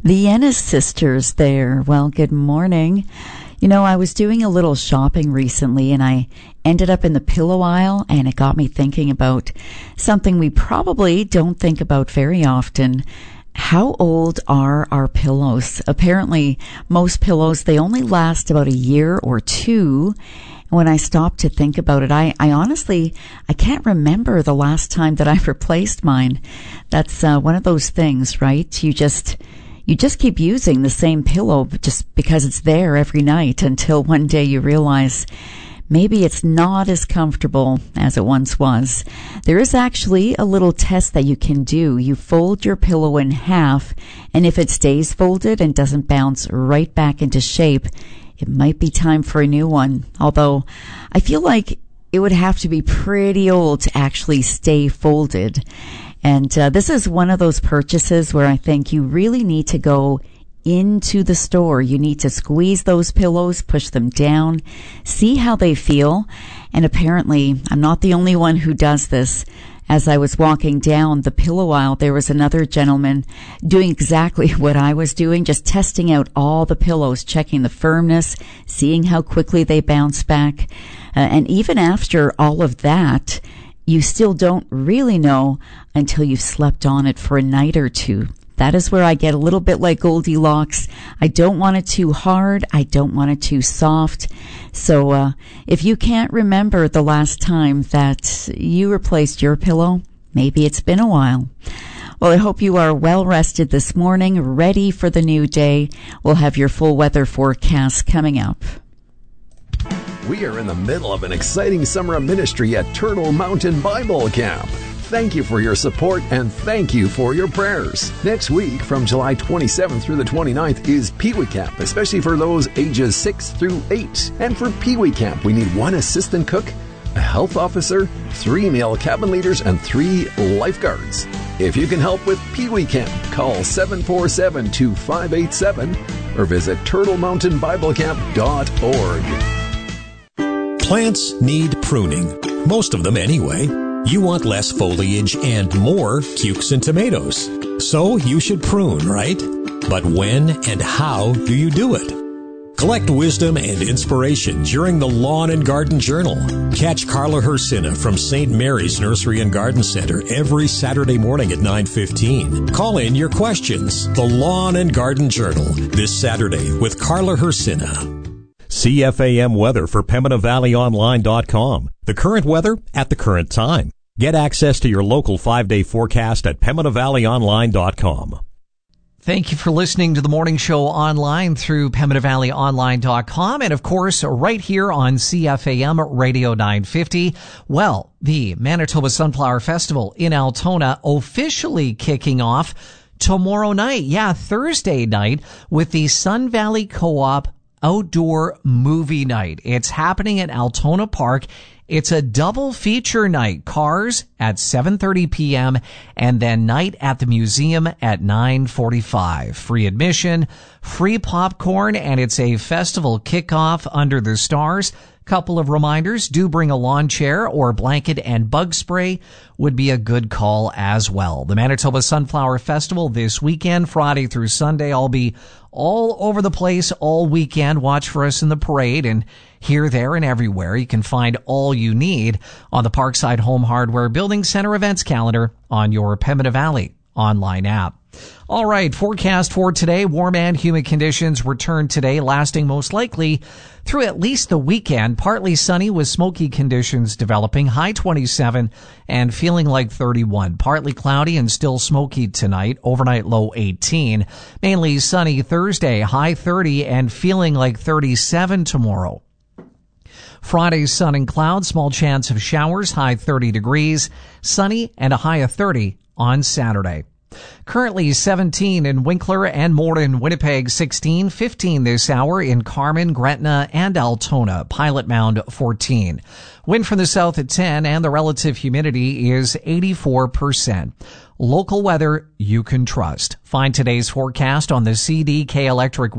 The Ennis sisters there. Well, good morning. You know, I was doing a little shopping recently and I ended up in the pillow aisle, and it got me thinking about something we probably don't think about very often. How old are our pillows? Apparently, most pillows, they only last about a year or two. When I stopped to think about it, I honestly can't remember the last time that I replaced mine. That's one of those things, right? You just keep using the same pillow just because it's there every night until one day you realize maybe it's not as comfortable as it once was. There is actually a little test that you can do. You fold your pillow in half, and if it stays folded and doesn't bounce right back into shape, it might be time for a new one. Although I feel like it would have to be pretty old to actually stay folded. And this is one of those purchases where I think you really need to go into the store. You need to squeeze those pillows, push them down, see how they feel. And apparently, I'm not the only one who does this. As I was walking down the pillow aisle, there was another gentleman doing exactly what I was doing, just testing out all the pillows, checking the firmness, seeing how quickly they bounce back. And even after all of that, you still don't really know until you've slept on it for a night or two. That is where I get a little bit like Goldilocks. I don't want it too hard. I don't want it too soft. So if you can't remember the last time that you replaced your pillow, maybe it's been a while. Well, I hope you are well rested this morning, ready for the new day. We'll have your full weather forecast coming up. We are in the middle of an exciting summer of ministry at Turtle Mountain Bible Camp. Thank you for your support and thank you for your prayers. Next week, from July 27th through the 29th, is Pee Wee Camp, especially for those ages 6 through 8. And for Pee Wee Camp, we need 1 assistant cook, a health officer, 3 male cabin leaders, and 3 lifeguards. If you can help with Pee Wee Camp, call 747-2587 or visit turtlemountainbiblecamp.org. Plants need pruning. Most of them anyway. You want less foliage and more cukes and tomatoes. So you should prune, right? But when and how do you do it? Collect wisdom and inspiration during the Lawn and Garden Journal. Catch Carla Hersina from St. Mary's Nursery and Garden Center every Saturday morning at 9:15. Call in your questions. The Lawn and Garden Journal this Saturday with Carla Hersina. CFAM weather for PembinaValleyOnline.com. The current weather at the current time. Get access to your local 5-day forecast at PembinaValleyOnline.com. Thank you for listening to the morning show online through PembinaValleyOnline.com and, of course, right here on CFAM Radio 950. Well, the Manitoba Sunflower Festival in Altona officially kicking off tomorrow night. Yeah, Thursday night with the Sun Valley Co-op Outdoor Movie Night. It's happening at Altona Park. It's a double feature night. Cars at 7:30 p.m. and then Night at the Museum at 9:45. Free admission, free popcorn, and it's a festival kickoff under the stars. Couple of reminders. Do bring a lawn chair or blanket, and bug spray would be a good call as well. The Manitoba Sunflower Festival this weekend, Friday through Sunday. I'll be all over the place all weekend. Watch for us in the parade and here, there, and everywhere. You can find all you need on the Parkside Home Hardware Building Center events calendar on your Pembina Valley online app. All right, forecast for today. Warm and humid conditions return today, lasting most likely through at least the weekend. Partly sunny with smoky conditions developing, high 27 and feeling like 31. Partly cloudy and still smoky tonight, overnight low 18. Mainly sunny Thursday, high 30 and feeling like 37 tomorrow. Friday, sun and clouds, small chance of showers, high 30 degrees, sunny and a high of 30 on Saturday. Currently 17 in Winkler and more in Winnipeg, 16, 15 this hour in Carman, Gretna, and Altona, Pilot Mound 14. Wind from the south at 10 and the relative humidity is 84%. Local weather you can trust. Find today's forecast on the CDK Electric